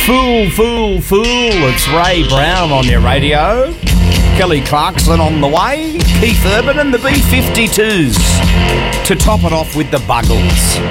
Fool, fool, fool. It's Ray Brown on your radio. Kelly Clarkson on the way. Keith Urban and the B-52s. To top it off with the Buggles.